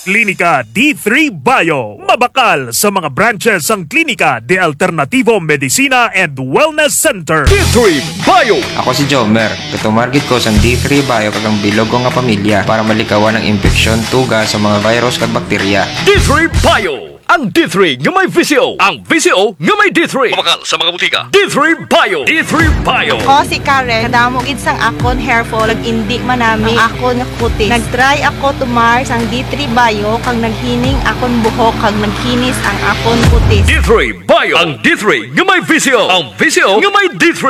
Klinika D3 Bio. Mabakal sa mga branches ang Klinika de Alternativo Medicina and Wellness Center. D3 Bio. Ako si Jomer. Tumarget ko sa D3 Bio kagang bilog ko nga pamilya para malikawan ang infeksyon, tuga sa mga virus kag bakterya. D3 Bio. Ang D3 nga may VCO. Ang VCO nga may D3. Mabakal sa mga butika. D3 Bio. D3 Bio. Ako si Karen, kadamo gid sang akon hair fall, indi manami ang akon nga kutis. Nagtry ako tumar sang D3 Bio kag naghining akon buhok kag naghinis ang akon kutis. D3 Bio. Ang D3 nga may VCO. Ang VCO nga may D3.